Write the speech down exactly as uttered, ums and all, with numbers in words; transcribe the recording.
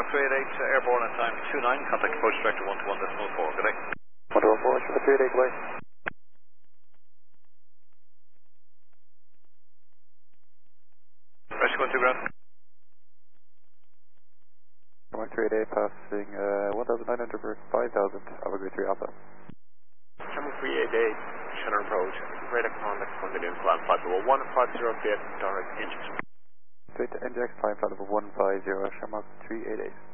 Shamrock three eight eight, uh, airborne at time two nine, contact approach director one two one decimal four, good day. one two one four, Shamrock three eight eight, bye. Rescue one two ground. Shamrock three eight eight, passing uh, one thousand nine hundred for five thousand, Alpha three Alpha. Shamrock three eight eight, Shannon Approach, radar contact funded in climb flight level one five zero feet, direct engine. Straight to N J X, climb flight level one five zero, Shamrock three eight eight.